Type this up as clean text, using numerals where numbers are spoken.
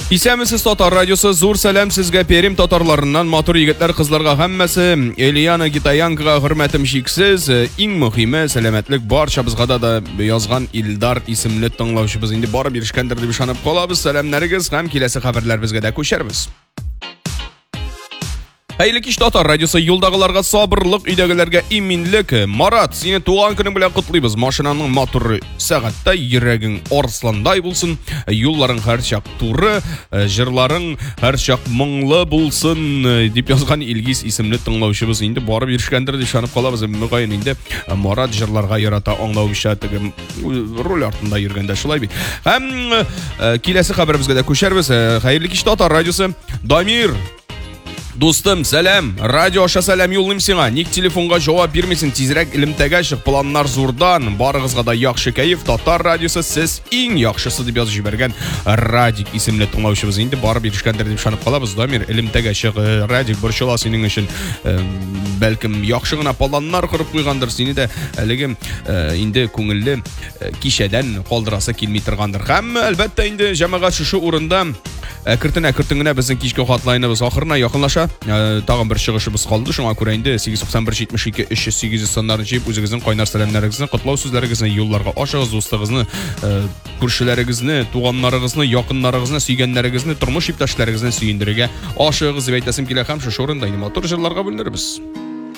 Исәмісіз Татар радиосы, зур сәлем сезгә Перим татарларыннан матур егетләр кызларга һәммәсе, Элияна Гитаянкага хөрмәтем шиксез, иң мөһиме сәламәтлек барчабызга да язган Илдар исемле тыңлаучыбыз инде барып ирешкәндер дип ышанып калабыз. Сәламнәрегез һәм киләсе хәбәрләребезгә дә күчәрбез. Хәйле кич Татар радиосы, юлдагыларга сабырлык, өйдәгеләргә иминлек. Марат, сине туган көнең белән котлыйбыз. Машинаның моторы сәгатьтә, йөрәгең арсландай булсын, юлларың һәрчак туры, җырларың һәрчак моңлы булсын дип язган Илгиз исемле тыңлаучыбыз инде барып ирешкәндер дип ышанып калабыз. Мөгаен инде Марат җырларга ярата, аңлаучы теге роль артында йөргәндә шулай бит. Һәм киләсе хәбәребезгә дә күчәрбез. Хәерле кич Татар радиосы. Дамир, достым, сәлам. Радио аша сәлам юллыйм сиңа. Ник телефонга җавап бирмисең? Тизрәк илемтәгә чык, планнар зурдан. Барыгызга да яхшы кәеф. Татар радиосы, сез иң яхшысы дип язып җибәргән Радик исемле тыңлаучыбыз инде барып ирешкәндер дип ышанып калабыз. Дамир, илемтәгә чык. Радик борчыла синең өчен. Бәлкем яхшы гына планнар корып куйгандыр. Сине дә әлеге инде күңелле кичәдән калдырасы килми торгандыр. Һәм әлбәттә инде җәмәгать шушы урында Кертеңгенә безнең кичке хатлайныбыз ахырына якынлаша. Тагын бер чыгышыбыз калды. Шуңа күрә инде 891-72-300-800 саннарын җыеп үзегезнең кайнар сәламнәрегезне, котлау сүзләрегезне юлларга ашыгыз, дустыгызны, күршеләрегезне, туганнарыгызны, якыннарыгызны, сөйгәннәрегезне, тормыш иптәшләрегезне сөендерергә ашыгыз дип әйтәсем килә һәм шушы урында матур җырларга бүленербез.